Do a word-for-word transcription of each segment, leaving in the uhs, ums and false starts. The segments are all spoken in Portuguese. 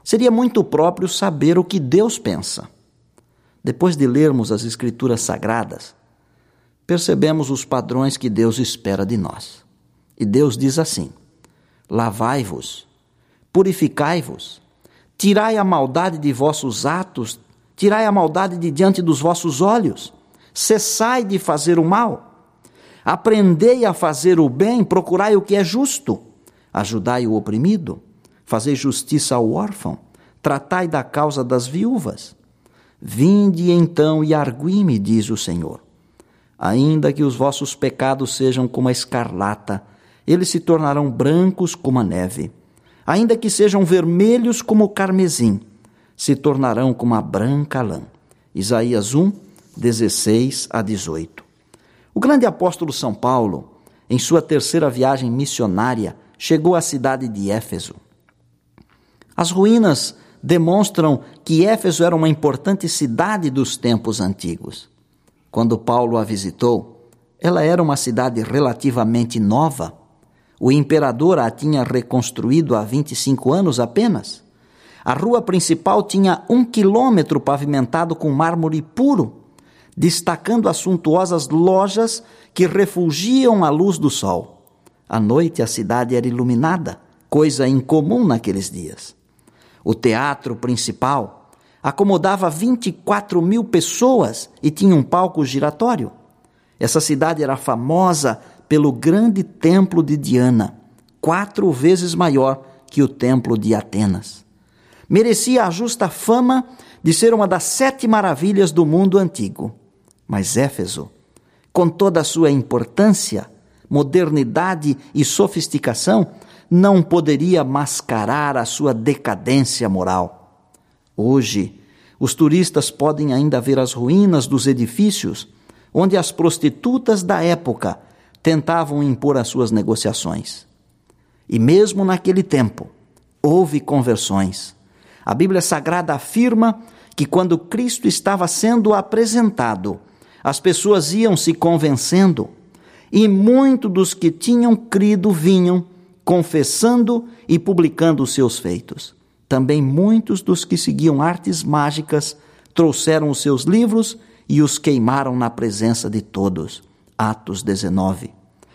Seria muito próprio saber o que Deus pensa. Depois de lermos as Escrituras Sagradas, percebemos os padrões que Deus espera de nós. E Deus diz assim: lavai-vos, purificai-vos, tirai a maldade de vossos atos, tirai a maldade de diante dos vossos olhos, cessai de fazer o mal, aprendei a fazer o bem, procurai o que é justo, ajudai o oprimido, fazei justiça ao órfão, tratai da causa das viúvas. Vinde então e argui-me, diz o Senhor. Ainda que os vossos pecados sejam como a escarlata, eles se tornarão brancos como a neve. Ainda que sejam vermelhos como o carmesim, se tornarão como a branca lã. Isaías um, dezesseis a dezoito. O grande apóstolo São Paulo, em sua terceira viagem missionária, chegou à cidade de Éfeso. As ruínas demonstram que Éfeso era uma importante cidade dos tempos antigos. Quando Paulo a visitou, ela era uma cidade relativamente nova. O imperador a tinha reconstruído há vinte e cinco anos apenas. A rua principal tinha um quilômetro pavimentado com mármore puro, destacando as suntuosas lojas que refugiam a luz do sol. À noite a cidade era iluminada, coisa incomum naqueles dias. O teatro principal acomodava vinte e quatro mil pessoas e tinha um palco giratório. Essa cidade era famosa pelo grande templo de Diana, quatro vezes maior que o templo de Atenas. Merecia a justa fama de ser uma das sete maravilhas do mundo antigo. Mas Éfeso, com toda a sua importância, modernidade e sofisticação, não poderia mascarar a sua decadência moral. Hoje, os turistas podem ainda ver as ruínas dos edifícios onde as prostitutas da época tentavam impor as suas negociações. E mesmo naquele tempo, houve conversões. A Bíblia Sagrada afirma que quando Cristo estava sendo apresentado, as pessoas iam se convencendo, e muitos dos que tinham crido vinham, confessando e publicando os seus feitos. Também muitos dos que seguiam artes mágicas trouxeram os seus livros e os queimaram na presença de todos. Atos dezenove.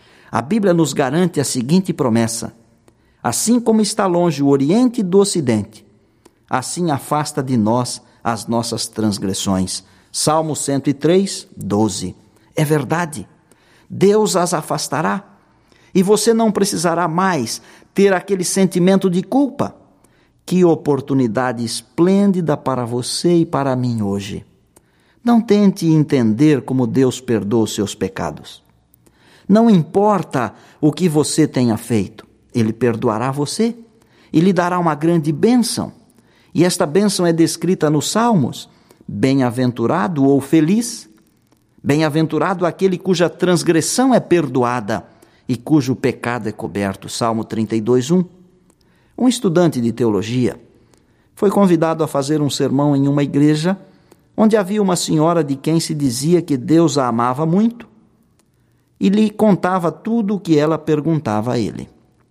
A Bíblia nos garante a seguinte promessa: assim como está longe o Oriente do Ocidente, assim afasta de nós as nossas transgressões. Salmo cento e três, doze. É verdade, Deus as afastará, e você não precisará mais ter aquele sentimento de culpa. Que oportunidade esplêndida para você e para mim hoje. Não tente entender como Deus perdoa os seus pecados. Não importa o que você tenha feito, Ele perdoará você e lhe dará uma grande bênção. E esta bênção é descrita nos Salmos: bem-aventurado ou feliz, bem-aventurado aquele cuja transgressão é perdoada e cujo pecado é coberto. Salmo trinta e dois, um. Um estudante de teologia foi convidado a fazer um sermão em uma igreja onde havia uma senhora de quem se dizia que Deus a amava muito e lhe contava tudo o que ela perguntava a ele.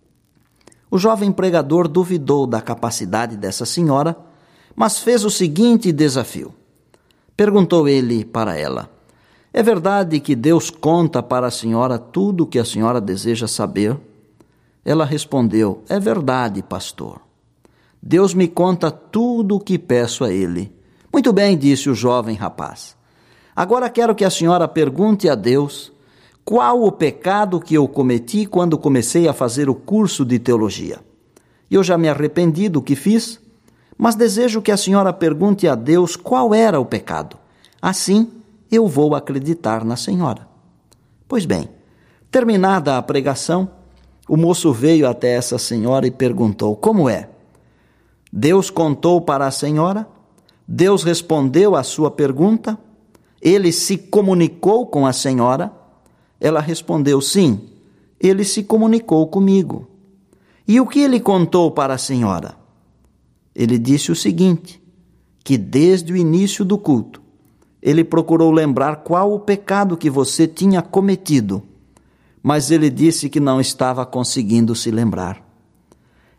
O jovem pregador duvidou da capacidade dessa senhora, mas fez o seguinte desafio. Perguntou ele para ela: é verdade que Deus conta para a senhora tudo o que a senhora deseja saber? Ela respondeu: é verdade, pastor. Deus me conta tudo o que peço a Ele. Muito bem, disse o jovem rapaz. Agora quero que a senhora pergunte a Deus qual o pecado que eu cometi quando comecei a fazer o curso de teologia. Eu já me arrependi do que fiz, mas desejo que a senhora pergunte a Deus qual era o pecado. Assim, eu vou acreditar na senhora. Pois bem, terminada a pregação, o moço veio até essa senhora e perguntou: como é? Deus contou para a senhora? Deus respondeu à sua pergunta? Ele se comunicou com a senhora? Ela respondeu: sim, ele se comunicou comigo. E o que ele contou para a senhora? Ele disse o seguinte: que desde o início do culto, ele procurou lembrar qual o pecado que você tinha cometido, mas ele disse que não estava conseguindo se lembrar.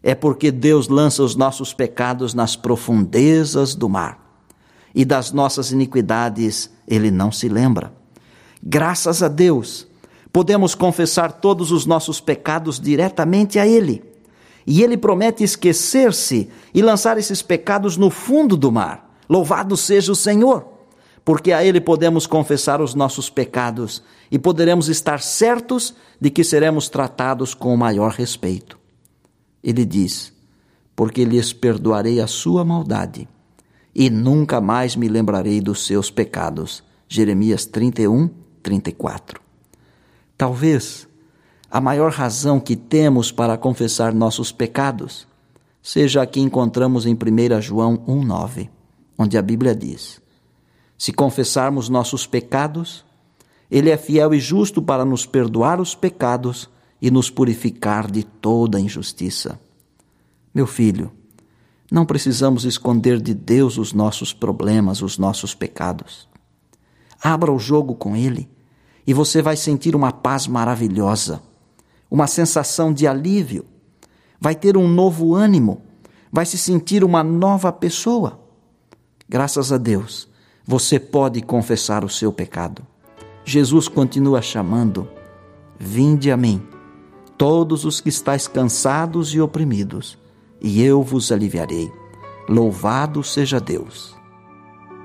é porque Deus lança os nossos pecados nas profundezas do mar. E das nossas iniquidades Ele não se lembra. Graças a Deus, podemos confessar todos os nossos pecados diretamente a Ele. E Ele promete esquecer-se e lançar esses pecados no fundo do mar. Louvado seja o Senhor! Porque a Ele podemos confessar os nossos pecados e poderemos estar certos de que seremos tratados com o maior respeito. Ele diz, porque lhes perdoarei a sua maldade e nunca mais me lembrarei dos seus pecados. Jeremias trinta e um, trinta e quatro. Talvez a maior razão que temos para confessar nossos pecados seja a que encontramos em primeira João um, nove, onde a Bíblia diz, se confessarmos nossos pecados, Ele é fiel e justo para nos perdoar os pecados e nos purificar de toda injustiça. Meu filho, não precisamos esconder de Deus os nossos problemas, os nossos pecados. Abra o jogo com Ele e você vai sentir uma paz maravilhosa, uma sensação de alívio, vai ter um novo ânimo, vai se sentir uma nova pessoa. Graças a Deus, você pode confessar o seu pecado. Jesus continua chamando, vinde a mim, todos os que estáis cansados e oprimidos, e eu vos aliviarei. Louvado seja Deus!